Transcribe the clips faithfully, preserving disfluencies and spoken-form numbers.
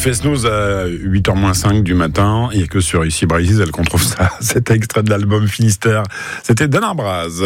Fest-News à huit heures moins cinq du matin. Il n'y a que sur Ici Brésil qu'on trouve ça. Cet extrait de l'album Finistère. C'était Dan Arbraz.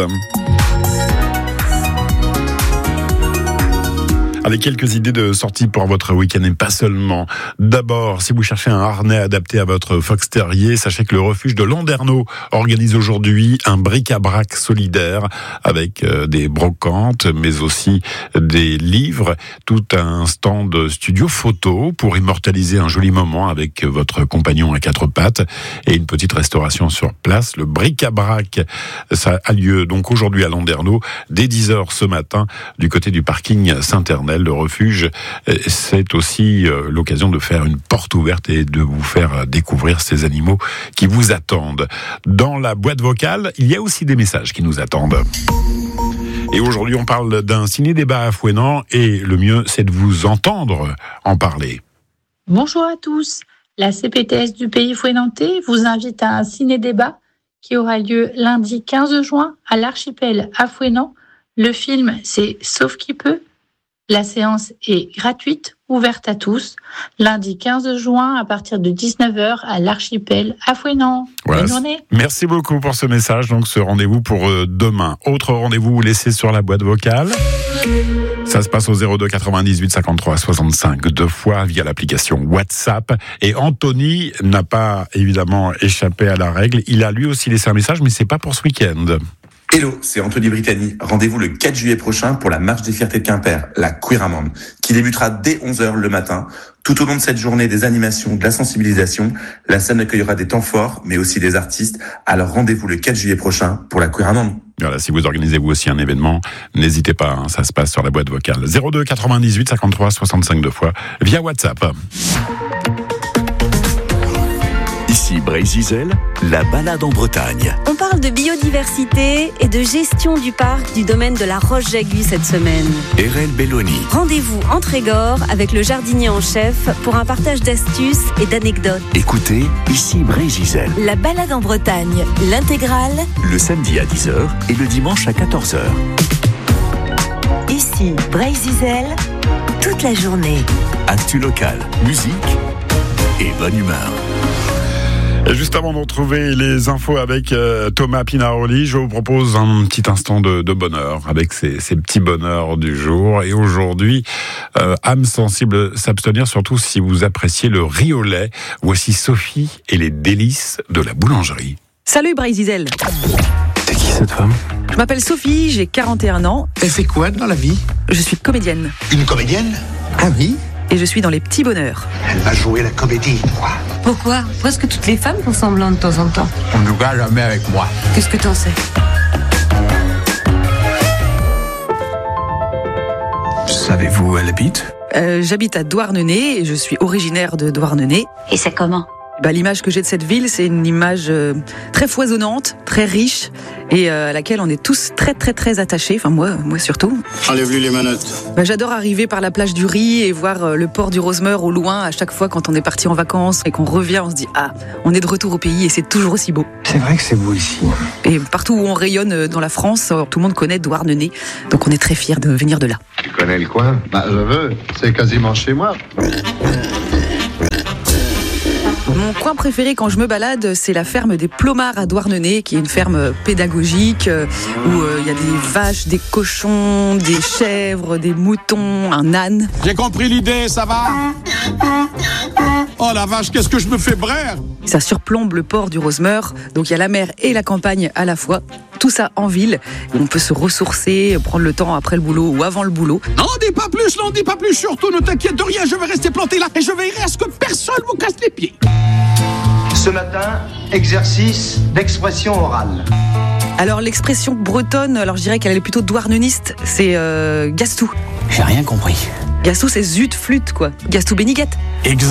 Avec quelques idées de sortie pour votre week-end et pas seulement. D'abord, si vous cherchez un harnais adapté à votre fox terrier, sachez que le refuge de Landerneau organise aujourd'hui un bric-à-brac solidaire avec des brocantes, mais aussi des livres, tout un stand studio photo pour immortaliser un joli moment avec votre compagnon à quatre pattes et une petite restauration sur place. Le bric-à-brac, ça a lieu donc aujourd'hui à Landerneau dès dix heures ce matin du côté du parking Saint-Ernest. Le refuge, c'est aussi l'occasion de faire une porte ouverte et de vous faire découvrir ces animaux qui vous attendent. Dans la boîte vocale, il y a aussi des messages qui nous attendent. Et aujourd'hui, on parle d'un ciné-débat à Fouesnant et le mieux, c'est de vous entendre en parler. Bonjour à tous. La C P T S du Pays Fouesnantais vous invite à un ciné-débat qui aura lieu lundi quinze juin à l'Archipel à Fouesnant. Le film, c'est Sauf qui peut. La séance est gratuite, ouverte à tous, lundi quinze juin à partir de dix-neuf heures à l'Archipel à Fouesnant. Voilà. Bonne journée. Merci beaucoup pour ce message. Donc ce rendez-vous pour demain. Autre rendez-vous laissé sur la boîte vocale. Ça se passe au zéro deux quatre-vingt-dix-huit cinquante-trois soixante-cinq deux fois via l'application WhatsApp. Et Anthony n'a pas évidemment échappé à la règle. Il a lui aussi laissé un message, mais c'est pas pour ce week-end. Hello, c'est Anthony Brittany. Rendez-vous le quatre juillet prochain pour la marche des fiertés de Quimper, la Queeramande, qui débutera dès onze heures le matin. Tout au long de cette journée, des animations, de la sensibilisation. La scène accueillera des temps forts, mais aussi des artistes. Alors rendez-vous le quatre juillet prochain pour la Queeramande. Voilà, si vous organisez vous aussi un événement, n'hésitez pas, hein, ça se passe sur la boîte vocale. zéro deux quatre-vingt-dix-huit cinquante-trois soixante-cinq deux fois via WhatsApp. Ici Brésil, la balade en Bretagne. On parle de biodiversité et de gestion du parc du domaine de la Roche-Jagu cette semaine. Erel Belloni. Rendez-vous en Trégor avec le jardinier en chef pour un partage d'astuces et d'anecdotes. Écoutez, Ici Brésil. La balade en Bretagne, l'intégrale. Le samedi à dix heures et le dimanche à quatorze heures. Ici Brésil, toute la journée. Actu local, musique et bonne humeur. Et juste avant de retrouver les infos avec euh, Thomas Pinaroli, je vous propose un petit instant de, de bonheur avec ces, ces petits bonheurs du jour. Et aujourd'hui, euh, âme sensible s'abstenir, surtout si vous appréciez le riz au lait. Voici Sophie et les délices de la boulangerie. Salut Brésil. C'est qui cette femme ? Je m'appelle Sophie, j'ai quarante et un ans. Elle fait quoi dans la vie ? Je suis comédienne. Une comédienne ? Ah oui ? Et je suis dans les petits bonheurs. Elle va jouer la comédie, toi. Pourquoi ? Presque toutes les femmes font semblant de temps en temps. On ne va jamais avec moi. Qu'est-ce que t'en sais ? Savez-vous où elle habite ? euh, J'habite à Douarnenez et je suis originaire de Douarnenez. Et c'est comment ? Bah, l'image que j'ai de cette ville, c'est une image euh, très foisonnante, très riche et euh, à laquelle on est tous très très très attachés. Enfin moi, moi surtout. Enlève-lui les manettes. Bah, j'adore arriver par la plage du Riz et voir euh, le port du Rosemer au loin à chaque fois quand on est parti en vacances et qu'on revient, on se dit ah, on est de retour au pays et c'est toujours aussi beau. C'est vrai que c'est beau ici. Et partout où on rayonne dans la France, tout le monde connaît Douarnenez, donc on est très fiers de venir de là. Tu connais le coin ? Bah je veux, c'est quasiment chez moi. Mon coin préféré quand je me balade, c'est la ferme des Plomards à Douarnenez, qui est une ferme pédagogique euh, où il euh, y a des vaches, des cochons, des chèvres, des moutons, un âne. J'ai compris l'idée, ça va ? Oh la vache, qu'est-ce que je me fais braire ? Ça surplombe le port du Rosemer, donc il y a la mer et la campagne à la fois. Tout ça en ville, on peut se ressourcer, prendre le temps après le boulot ou avant le boulot. N'en dis pas plus, n'en dis pas plus, surtout ne t'inquiète de rien, je vais rester planté là et je veillerai à ce que personne vous casse les pieds. Ce matin, exercice d'expression orale. Alors l'expression bretonne, alors je dirais qu'elle est plutôt douarneniste, c'est euh, gastou. J'ai rien compris. Gastou, c'est zut flûte quoi. Gastou Béniguette. Exemple ?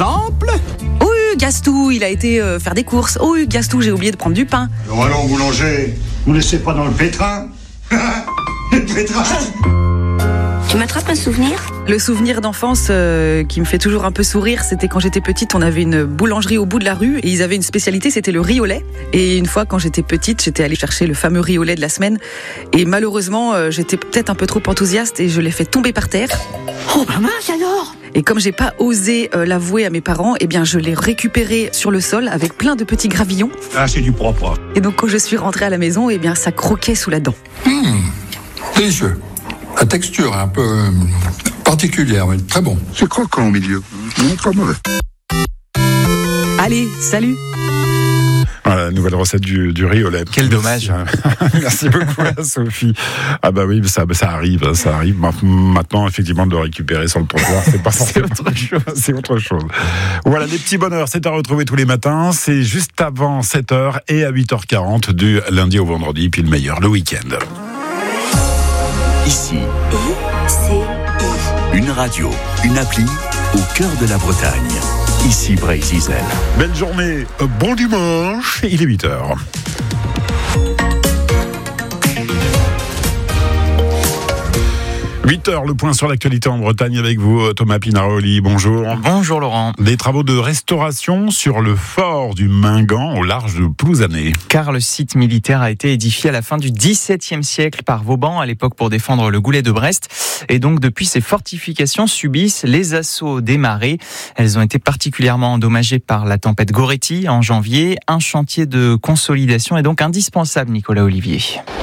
Oh oui, Gastou, il a été euh, faire des courses. Oh oui, Gastou, j'ai oublié de prendre du pain. Non, allons, boulanger, vous ne laissez pas dans le pétrin. Le pétrin. Tu m'attrapes un souvenir ? Le souvenir d'enfance euh, qui me fait toujours un peu sourire, c'était quand j'étais petite, on avait une boulangerie au bout de la rue et ils avaient une spécialité, c'était le riz au lait. Et une fois, quand j'étais petite, j'étais allée chercher le fameux riz au lait de la semaine. Et malheureusement, euh, j'étais peut-être un peu trop enthousiaste et je l'ai fait tomber par terre. Oh bah mince alors ! Et comme j'ai pas osé euh, l'avouer à mes parents, eh bien je l'ai récupéré sur le sol avec plein de petits gravillons. Ah, c'est du propre. Et donc quand je suis rentrée à la maison, eh bien ça croquait sous la dent. Mmh, délicieux. La texture est un peu euh, particulière, mais très bon. C'est croquant au milieu. Non, pas mauvais. Allez, salut. Voilà, nouvelle recette du, du riz au lait. Quel dommage. Merci beaucoup à Sophie. Ah bah oui, ça, ça arrive, ça arrive. Maintenant, effectivement, de le récupérer sur le trottoir, c'est pas forcément autre chose. C'est autre chose. Voilà, les petits bonheurs, c'est à retrouver tous les matins. C'est juste avant sept heures et à huit heures quarante du lundi au vendredi, puis le meilleur, le week-end. Ici, une radio, une appli au cœur de la Bretagne. Ici Brésil. Belle journée, bon dimanche, il est huit heures. huit heures, le point sur l'actualité en Bretagne avec vous, Thomas Pinaroli. Bonjour. Bonjour Laurent. Des travaux de restauration sur le fort du Mingan au large de Plouzané. Car le site militaire a été édifié à la fin du dix-septième siècle par Vauban, à l'époque pour défendre le goulet de Brest. Et donc depuis, ces fortifications subissent les assauts des marées. Elles ont été particulièrement endommagées par la tempête Goretti en janvier. Un chantier de consolidation est donc indispensable, Nicolas Olivier.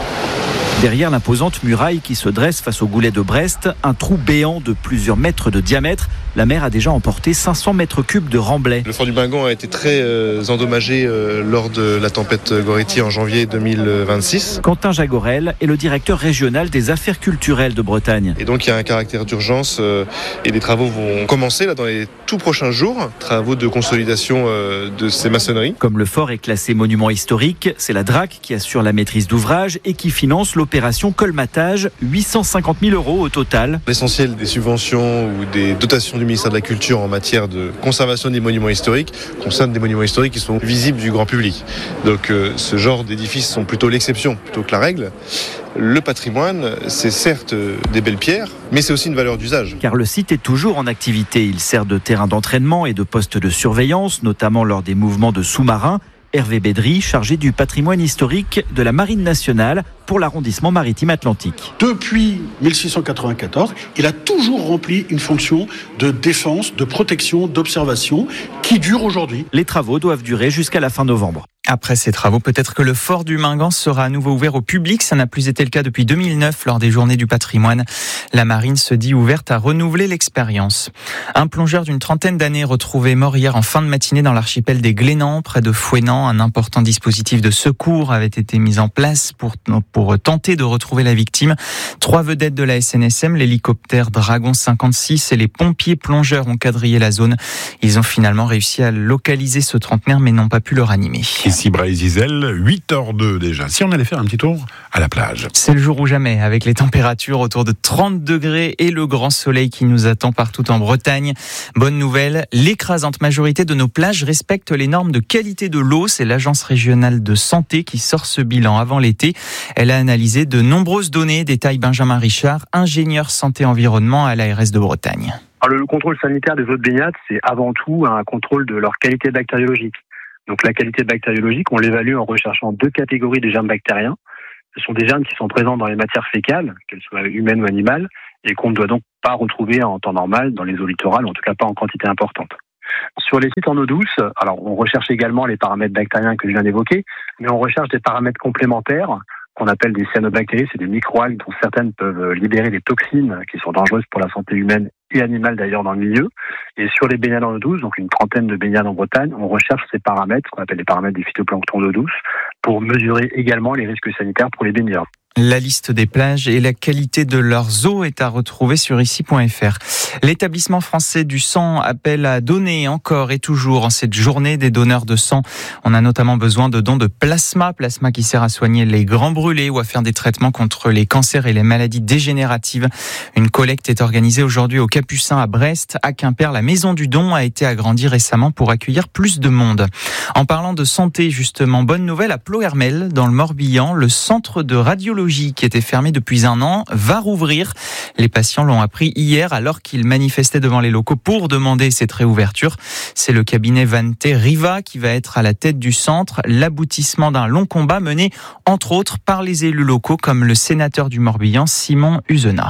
Derrière l'imposante muraille qui se dresse face au goulet de Brest, un trou béant de plusieurs mètres de diamètre. La mer a déjà emporté cinq cents mètres cubes de remblai. Le fort du Mingan a été très euh, endommagé euh, lors de la tempête Goretti en janvier deux mille vingt-six. Quentin Jagorel est le directeur régional des affaires culturelles de Bretagne. Et donc il y a un caractère d'urgence euh, et les travaux vont commencer là dans les tout prochains jours. Travaux de consolidation euh, de ces maçonneries. Comme le fort est classé monument historique, c'est la D R A C qui assure la maîtrise d'ouvrage et qui finance l'opération colmatage, huit cent cinquante mille euros au total. L'essentiel des subventions ou des dotations du ministère de la Culture en matière de conservation des monuments historiques concerne des monuments historiques qui sont visibles du grand public. Donc euh, ce genre d'édifices sont plutôt l'exception plutôt que la règle. Le patrimoine, c'est certes des belles pierres, mais c'est aussi une valeur d'usage. Car le site est toujours en activité. Il sert de terrain d'entraînement et de poste de surveillance, notamment lors des mouvements de sous-marins. Hervé Bédry, chargé du patrimoine historique de la Marine nationale pour l'arrondissement maritime atlantique. Depuis mille six cent quatre-vingt-quatorze, il a toujours rempli une fonction de défense, de protection, d'observation qui dure aujourd'hui. Les travaux doivent durer jusqu'à la fin novembre. Après ces travaux, peut-être que le fort du Mingan sera à nouveau ouvert au public. Ça n'a plus été le cas depuis deux mille neuf lors des Journées du patrimoine. La marine se dit ouverte à renouveler l'expérience. Un plongeur d'une trentaine d'années retrouvé mort hier en fin de matinée dans l'archipel des Glénans, près de Fouesnant. Un important dispositif de secours avait été mis en place pour, pour tenter de retrouver la victime. Trois vedettes de la S N S M, l'hélicoptère Dragon cinquante-six et les pompiers plongeurs ont quadrillé la zone. Ils ont finalement réussi à localiser ce trentenaire mais n'ont pas pu le ranimer. Ici Brésil, huit heures deux déjà. Si on allait faire un petit tour à la plage. C'est le jour ou jamais, avec les températures autour de trente degrés et le grand soleil qui nous attend partout en Bretagne. Bonne nouvelle, l'écrasante majorité de nos plages respectent les normes de qualité de l'eau. C'est l'Agence régionale de santé qui sort ce bilan avant l'été. Elle a analysé de nombreuses données, détaille Benjamin Richard, ingénieur santé-environnement à l'A R S de Bretagne. Alors, le contrôle sanitaire des eaux de baignade, c'est avant tout un contrôle de leur qualité bactériologique. Donc la qualité bactériologique, on l'évalue en recherchant deux catégories de germes bactériens. Ce sont des germes qui sont présents dans les matières fécales, qu'elles soient humaines ou animales, et qu'on ne doit donc pas retrouver en temps normal dans les eaux littorales, en tout cas pas en quantité importante. Sur les sites en eau douce, alors on recherche également les paramètres bactériens que je viens d'évoquer, mais on recherche des paramètres complémentaires qu'on appelle des cyanobactéries, c'est des microalgues dont certaines peuvent libérer des toxines qui sont dangereuses pour la santé humaine et animale d'ailleurs dans le milieu. Et sur les baignades en eau douce, donc une trentaine de baignades en Bretagne, on recherche ces paramètres, qu'on appelle les paramètres des phytoplanctons d'eau douce, pour mesurer également les risques sanitaires pour les baigneurs. La liste des plages et la qualité de leurs eaux est à retrouver sur ici point f r. L'établissement français du sang appelle à donner encore et toujours en cette journée des donneurs de sang. On a notamment besoin de dons de plasma, plasma qui sert à soigner les grands brûlés ou à faire des traitements contre les cancers et les maladies dégénératives. Une collecte est organisée aujourd'hui au Capucin à Brest. À Quimper, la maison du don a été agrandie récemment pour accueillir plus de monde. En parlant de santé, justement, bonne nouvelle à Plohermel, dans le Morbihan, le centre de radiologie qui était fermé depuis un an va rouvrir. Les patients l'ont appris hier alors qu'ils manifestaient devant les locaux pour demander cette réouverture. C'est le cabinet Vante Riva qui va être à la tête du centre, l'aboutissement d'un long combat mené entre autres par les élus locaux comme le sénateur du Morbihan Simon Uzenat.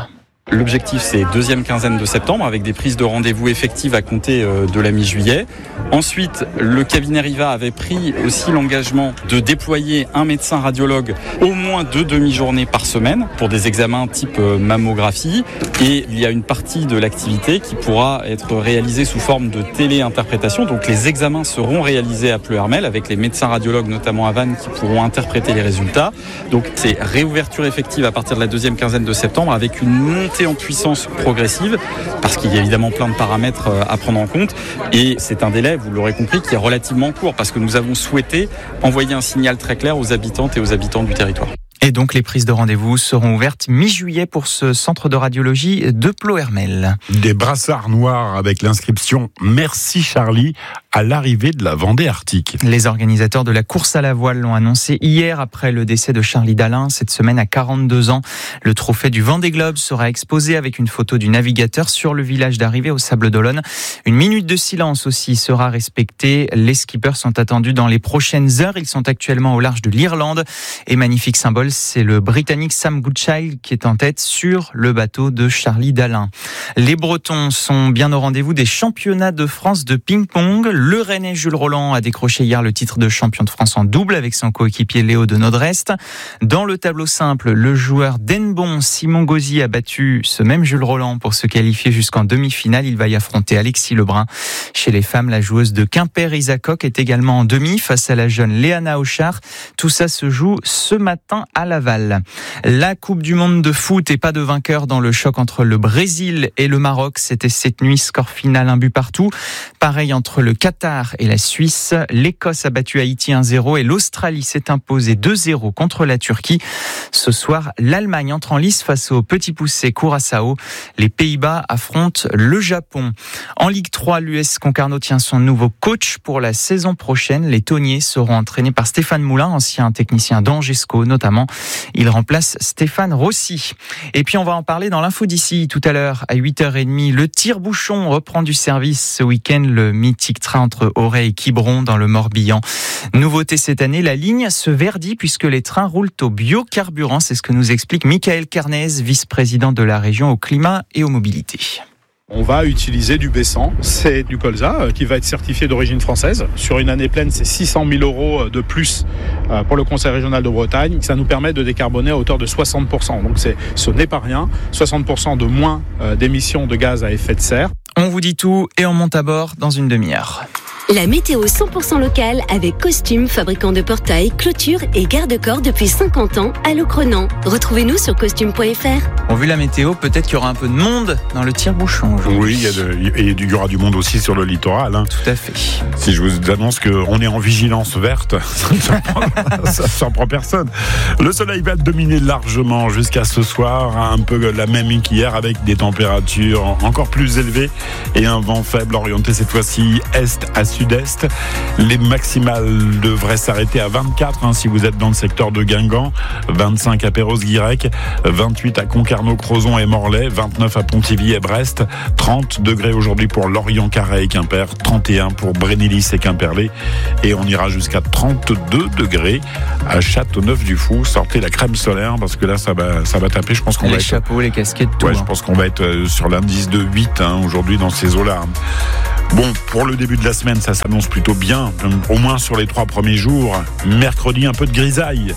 L'objectif, c'est deuxième quinzaine de septembre, avec des prises de rendez-vous effectives à compter de la mi-juillet. Ensuite, le cabinet Riva avait pris aussi l'engagement de déployer un médecin radiologue au moins deux demi-journées par semaine pour des examens type mammographie. Et il y a une partie de l'activité qui pourra être réalisée sous forme de téléinterprétation. Donc les examens seront réalisés à Pleuhermel avec les médecins radiologues, notamment à Vannes, qui pourront interpréter les résultats. Donc c'est réouverture effective à partir de la deuxième quinzaine de septembre avec une montée en puissance progressive, parce qu'il y a évidemment plein de paramètres à prendre en compte, et c'est un délai, vous l'aurez compris, qui est relativement court, parce que nous avons souhaité envoyer un signal très clair aux habitantes et aux habitants du territoire. Et donc les prises de rendez-vous seront ouvertes mi-juillet pour ce centre de radiologie de Pleuhermel. Des brassards noirs avec l'inscription « Merci Charlie » à l'arrivée de la Vendée Arctique. Les organisateurs de la course à la voile l'ont annoncé hier après le décès de Charlie Dalin. Cette semaine, à quarante-deux ans, le trophée du Vendée Globe sera exposé avec une photo du navigateur sur le village d'arrivée au Sables d'Olonne. Une minute de silence aussi sera respectée. Les skippers sont attendus dans les prochaines heures. Ils sont actuellement au large de l'Irlande. Et magnifique symbole, c'est le Britannique Sam Goodchild qui est en tête sur le bateau de Charlie Dalin. Les Bretons sont bien au rendez-vous des championnats de France de ping-pong. Le Rennais Jules Rolland a décroché hier le titre de champion de France en double avec son coéquipier Léo de Nodrest. Dans le tableau simple, le joueur d'Enbon, Simon Gauzy, a battu ce même Jules Rolland pour se qualifier jusqu'en demi-finale. Il va y affronter Alexis Lebrun. Chez les femmes, la joueuse de Quimper, Isa Koch, est également en demi face à la jeune Léana Auchard. Tout ça se joue ce matin à Laval. La Coupe du Monde de foot et pas de vainqueur dans le choc entre le Brésil et le Maroc. C'était cette nuit, score final un but partout. Pareil entre le Qatar et la Suisse. L'Écosse a battu Haïti un zéro et l'Australie s'est imposée deux zéro contre la Turquie. Ce soir, l'Allemagne entre en lice face au petit poussé Curaçao. Les Pays-Bas affrontent le Japon. En Ligue trois, l'U S Concarneau tient son nouveau coach pour la saison prochaine. Les Tonniers seront entraînés par Stéphane Moulin, ancien technicien d'Angesco notamment. Il remplace Stéphane Rossi. Et puis on va en parler dans l'info d'ici tout à l'heure à huit heures trente. Le tire-bouchon reprend du service ce week-end. Le mythique train entre Auray et Quiberon dans le Morbihan. Nouveauté cette année, la ligne se verdit puisque les trains roulent au biocarburant. C'est ce que nous explique Michael Carnez, vice-président de la région au climat et aux mobilités. On va utiliser du B cent, c'est du colza qui va être certifié d'origine française. Sur une année pleine, c'est six cent mille euros de plus pour le Conseil régional de Bretagne. Ça nous permet de décarboner à hauteur de soixante pour cent. Donc c'est, ce n'est pas rien, soixante pour cent de moins d'émissions de gaz à effet de serre. On vous dit tout et on monte à bord dans une demi-heure. La météo cent pour cent locale avec Costume, fabricant de portails, clôtures et garde-corps depuis cinquante ans à Locronan. Retrouvez-nous sur costume point f r. Bon, vu la météo, peut-être qu'il y aura un peu de monde dans le tire-bouchon aujourd'hui. Oui, il y, a de, et il y aura du monde aussi sur le littoral. Hein. Tout à fait. Si je vous annonce qu'on est en vigilance verte, ça ne surprend, ça surprend personne. Le soleil va dominer largement jusqu'à ce soir, un peu la même qu'hier avec des températures encore plus élevées et un vent faible orienté cette fois-ci est à sud-est. Les maximales devraient s'arrêter à vingt-quatre hein, si vous êtes dans le secteur de Guingamp, vingt-cinq à Perros-Guirec, vingt-huit à Concarneau, Crozon et Morlaix, vingt-neuf à Pontivy et Brest, trente degrés aujourd'hui pour Lorient, Carhaix et Quimper, trente et un pour Brénilis et Quimperlé, et on ira jusqu'à trente-deux degrés à Châteauneuf-du-Fou. Sortez la crème solaire parce que là ça va, ça va taper. Je pense qu'on les va être... chapeaux, les casquettes, tout. Ouais, hein. je pense qu'on va être sur l'indice de huit hein, aujourd'hui dans ces eaux-là. Bon, pour le début de la semaine, ça s'annonce plutôt bien, au moins sur les trois premiers jours. Mercredi, un peu de grisaille,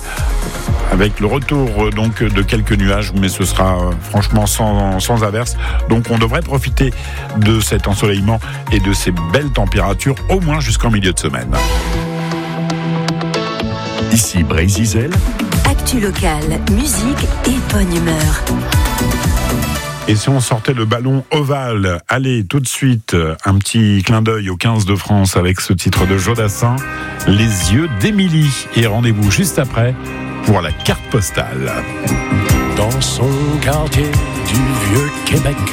avec le retour donc de quelques nuages, mais ce sera franchement sans, sans averse. Donc on devrait profiter de cet ensoleillement et de ces belles températures, au moins jusqu'en milieu de semaine. Ici Brézizel. Actu locale, musique et bonne humeur. Et si on sortait le ballon ovale, allez tout de suite, un petit clin d'œil au quinze de France avec ce titre de Jodassin, Les yeux d'Émilie. Et rendez-vous juste après pour la carte postale. Dans son quartier du Vieux-Québec,